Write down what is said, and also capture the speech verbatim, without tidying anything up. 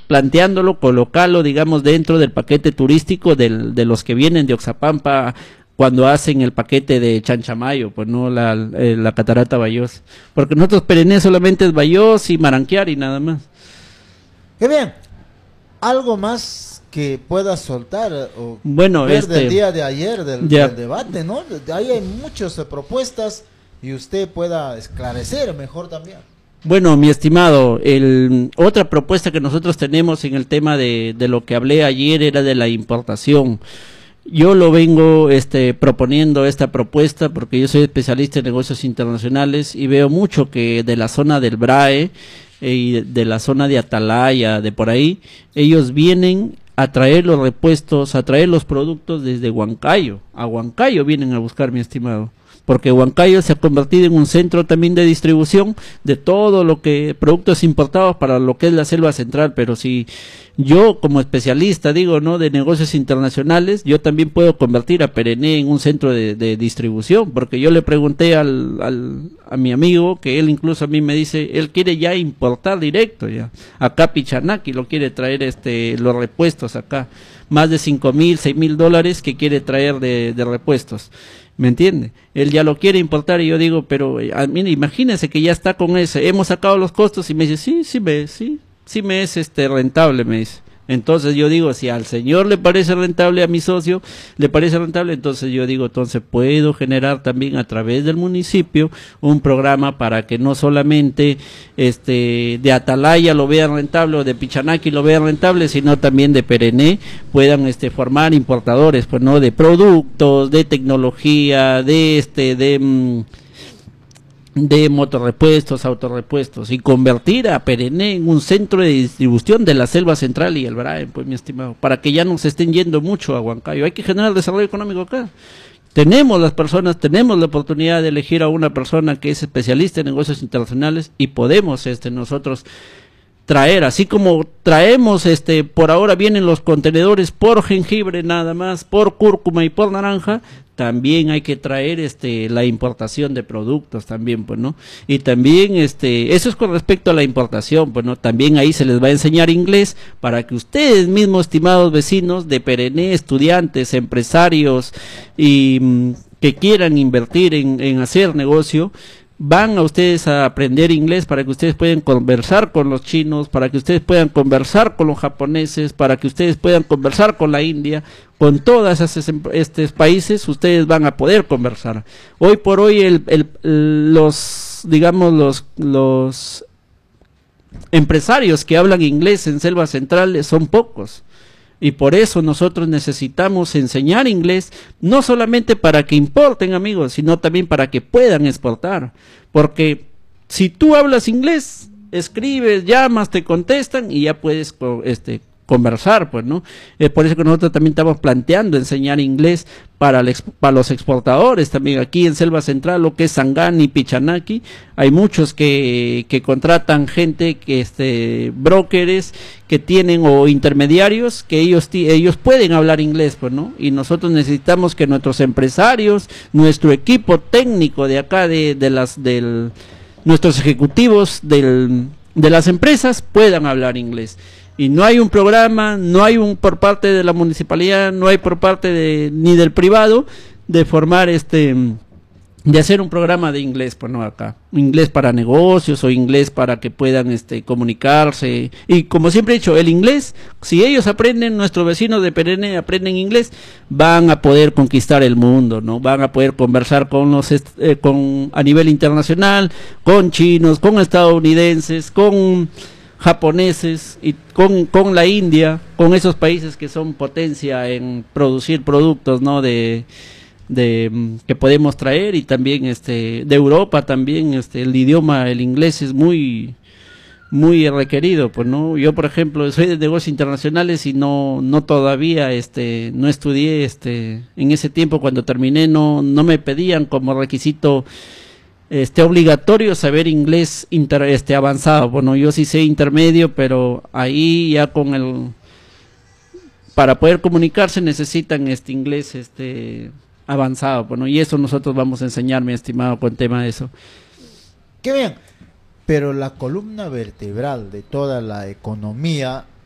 planteándolo, colocarlo, digamos, dentro del paquete turístico del, de los que vienen de Oxapampa cuando hacen el paquete de Chanchamayo, pues no la, eh, la catarata Bayós, porque nosotros Perené solamente es Bayós y Maranquiar y nada más. Qué bien. Algo más que pueda soltar o bueno, ver este, del día de ayer del, ya. del debate, ¿no? Ahí hay muchas eh, propuestas y usted pueda esclarecer mejor también. Bueno, mi estimado, el, otra propuesta que nosotros tenemos en el tema de, de lo que hablé ayer era de la importación. Yo lo vengo este, proponiendo esta propuesta porque yo soy especialista en negocios internacionales y veo mucho que de la zona del BRAE eh, y de la zona de Atalaya, de por ahí, ellos vienen a traer los repuestos, a traer los productos desde Huancayo. A Huancayo vienen a buscar, mi estimado, porque Huancayo se ha convertido en un centro también de distribución de todo lo que, productos importados para lo que es la selva central, pero si yo como especialista digo, ¿no?, de negocios internacionales, yo también puedo convertir a Perené en un centro de, de distribución, porque yo le pregunté al, al, a mi amigo, que él incluso a mí me dice, él quiere ya importar directo ya, acá Pichanaki lo quiere traer este, los repuestos acá, más de cinco mil, seis mil dólares que quiere traer de, de repuestos. ¿Me entiende? Él ya lo quiere importar y yo digo, pero a mí, imagínense que ya está con ese, hemos sacado los costos y me dice, sí, sí me, sí, sí me es este rentable, me dice. Entonces yo digo, si al señor le parece rentable, a mi socio le parece rentable, entonces yo digo, entonces puedo generar también a través del municipio un programa para que no solamente este de Atalaya lo vean rentable o de Pichanaki lo vean rentable, sino también de Perené puedan este formar importadores, pues no, de productos, de tecnología, de este, de mmm, de motorrepuestos, autorrepuestos y convertir a Perené en un centro de distribución de la selva central y el BRAE, pues mi estimado, para que ya no se estén yendo mucho a Huancayo. Hay que generar desarrollo económico acá. Tenemos las personas, tenemos la oportunidad de elegir a una persona que es especialista en negocios internacionales y podemos este nosotros traer, así como traemos, este, por ahora vienen los contenedores por jengibre nada más, por cúrcuma y por naranja, también hay que traer, este, la importación de productos también, pues, ¿no? Y también, este, eso es con respecto a la importación, pues, ¿no? También ahí se les va a enseñar inglés para que ustedes mismos, estimados vecinos de Perené, estudiantes, empresarios y mm, que quieran invertir en, en hacer negocio, van a ustedes a aprender inglés para que ustedes puedan conversar con los chinos, para que ustedes puedan conversar con los japoneses, para que ustedes puedan conversar con la India, con todos esos estos países ustedes van a poder conversar. Hoy por hoy el, el, los, digamos, los, los empresarios que hablan inglés en Selva Central son pocos. Y por eso nosotros necesitamos enseñar inglés, no solamente para que importen, amigos, sino también para que puedan exportar. Porque si tú hablas inglés, escribes, llamas, te contestan y ya puedes este, conversar, pues, ¿no? Es por eso que nosotros también estamos planteando enseñar inglés para, el, para los exportadores también. Aquí en Selva Central, lo que es Sangani, Pichanaki, hay muchos que, que contratan gente, que este, brokers, que tienen o intermediarios, que ellos, ellos pueden hablar inglés, pues, ¿no? Y nosotros necesitamos que nuestros empresarios, nuestro equipo técnico de acá, de, de las, del, nuestros ejecutivos del, de las empresas puedan hablar inglés. Y no hay un programa, no hay un por parte de la municipalidad, no hay por parte de ni del privado de formar este, de hacer un programa de inglés, pues no acá, inglés para negocios o inglés para que puedan este comunicarse. Y como siempre he dicho, el inglés, si ellos aprenden, nuestros vecinos de Perené aprenden inglés, van a poder conquistar el mundo, ¿no? Van a poder conversar con los eh, con a nivel internacional, con chinos, con estadounidenses, con japoneses y con, con la India, con esos países que son potencia en producir productos, ¿no? de, de que podemos traer, y también este de Europa también este el idioma, el inglés es muy muy requerido, pues, ¿no? Yo, por ejemplo, soy de negocios internacionales y no no todavía este no estudié este en ese tiempo. Cuando terminé no no me pedían como requisito este obligatorio saber inglés inter, este avanzado. Bueno, yo sí sé intermedio, pero ahí ya con el para poder comunicarse necesitan este inglés este avanzado. Bueno, y eso nosotros vamos a enseñar, mi estimado, con tema de eso. Qué bien. Pero la columna vertebral de toda la economía